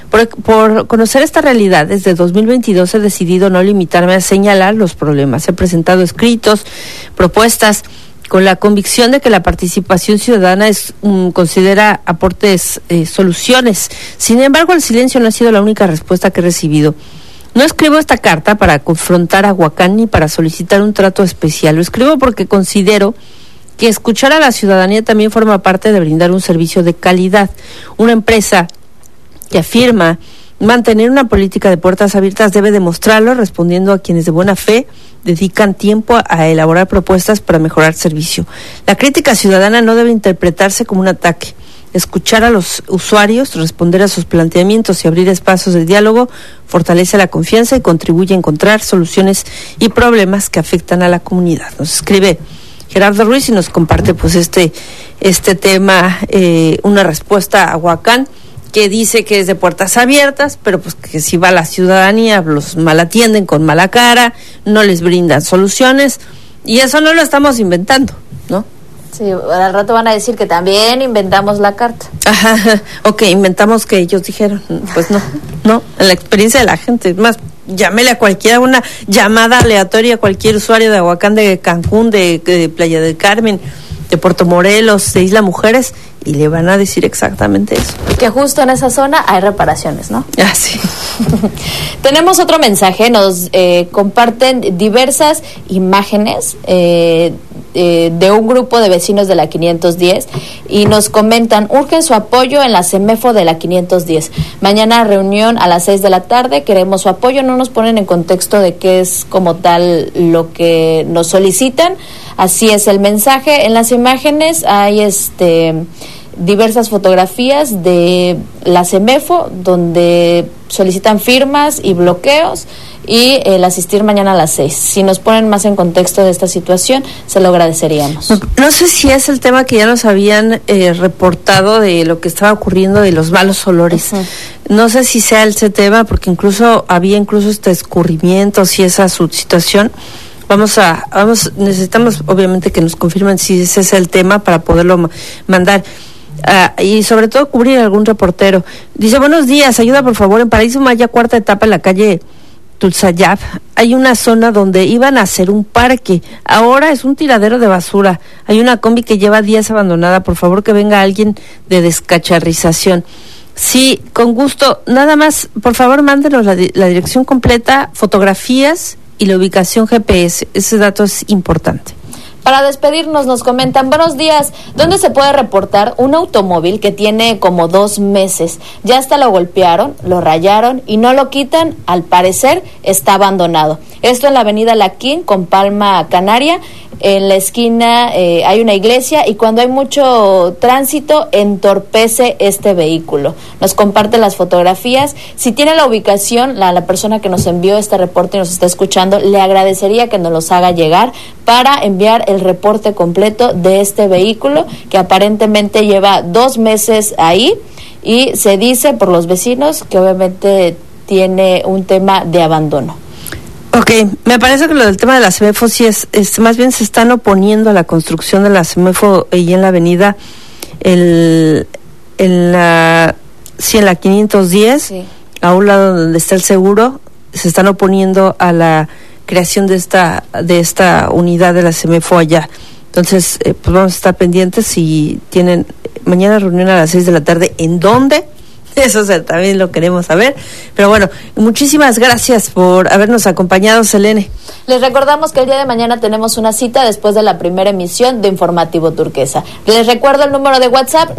Por conocer esta realidad, desde 2022 he decidido no limitarme a señalar los problemas. He presentado escritos, propuestas, con la convicción de que la participación ciudadana considera aportes, soluciones. Sin embargo, el silencio no ha sido la única respuesta que he recibido. No escribo esta carta para confrontar a Huacán ni para solicitar un trato especial. Lo escribo porque considero que escuchar a la ciudadanía también forma parte de brindar un servicio de calidad. Una empresa que afirma mantener una política de puertas abiertas debe demostrarlo respondiendo a quienes de buena fe dedican tiempo a elaborar propuestas para mejorar el servicio. La crítica ciudadana no debe interpretarse como un ataque. Escuchar a los usuarios, responder a sus planteamientos y abrir espacios de diálogo fortalece la confianza y contribuye a encontrar soluciones y problemas que afectan a la comunidad. Nos escribe Gerardo Ruiz y nos comparte pues este tema, una respuesta a Huacán, que dice que es de puertas abiertas, pero pues que si va la ciudadanía, los mal atienden con mala cara, no les brindan soluciones, y eso no lo estamos inventando, ¿no? Sí, al rato van a decir que también inventamos la carta. Ajá, ok, inventamos que ellos dijeron, pues no, en la experiencia de la gente, más, llámele a cualquiera, una llamada aleatoria a cualquier usuario de Aguacán, de Cancún, de Playa del Carmen, de Puerto Morelos, de Isla Mujeres, y le van a decir exactamente eso. Que justo en esa zona hay reparaciones, ¿no? Ah, sí. Tenemos otro mensaje, nos comparten diversas imágenes de un grupo de vecinos de la 510 y nos comentan, urgen su apoyo en la CEMEFO de la 510. Mañana reunión a las 6 de la tarde, queremos su apoyo. No nos ponen en contexto de qué es como tal lo que nos solicitan. Así es el mensaje. En las imágenes hay diversas fotografías de la CEMEFO donde solicitan firmas y bloqueos y el asistir mañana a las 6. Si nos ponen más en contexto de esta situación, se lo agradeceríamos. No sé si es el tema que ya nos habían reportado de lo que estaba ocurriendo de los malos olores. Uh-huh. No sé si sea ese tema, porque había escurrimientos y esa situación. Necesitamos obviamente que nos confirmen si ese es el tema para poderlo mandar. Y sobre todo cubrir algún reportero. Dice, buenos días, ayuda por favor, en Paraíso Maya, cuarta etapa en la calle Tulsayab, hay una zona donde iban a hacer un parque, ahora es un tiradero de basura, hay una combi que lleva días abandonada, por favor que venga alguien de descacharrización. Sí, con gusto, nada más, por favor mándenos la dirección completa, fotografías y la ubicación GPS, ese dato es importante. Para despedirnos nos comentan, buenos días, ¿dónde se puede reportar un automóvil que tiene como 2 meses? Ya hasta lo golpearon, lo rayaron y no lo quitan, al parecer está abandonado. Esto en la avenida Laquín con Palma Canaria, en la esquina hay una iglesia y cuando hay mucho tránsito entorpece este vehículo. Nos comparte las fotografías. Si tiene la ubicación, la persona que nos envió este reporte y nos está escuchando, le agradecería que nos los haga llegar para enviar el reporte completo de este vehículo que aparentemente lleva 2 meses ahí y se dice por los vecinos que obviamente tiene un tema de abandono. Ok, me parece que lo del tema de la CEMEFO sí es más bien se están oponiendo a la construcción de la CEMEFO y en la avenida en la 510, sí. A un lado donde está el seguro, se están oponiendo a la creación de esta unidad de la CEMEFO allá. Entonces, pues vamos a estar pendientes si tienen mañana reunión a las 6 de la tarde. ¿En dónde? Eso también lo queremos saber. Pero bueno, muchísimas gracias por habernos acompañado, Selene. Les recordamos que el día de mañana tenemos una cita después de la primera emisión de Informativo Turquesa. Les recuerdo el número de WhatsApp,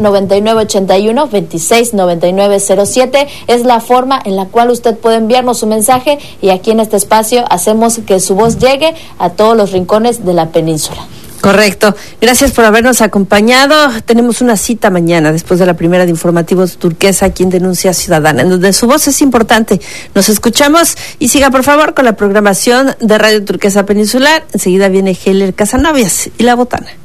9981-269907. Es la forma en la cual usted puede enviarnos su mensaje y aquí en este espacio hacemos que su voz llegue a todos los rincones de la península. Correcto. Gracias por habernos acompañado. Tenemos una cita mañana después de la primera de Informativos Turquesa aquí en Denuncia Ciudadana, en donde su voz es importante. Nos escuchamos y siga por favor con la programación de Radio Turquesa Peninsular. Enseguida viene Heller Casanovias y La Botana.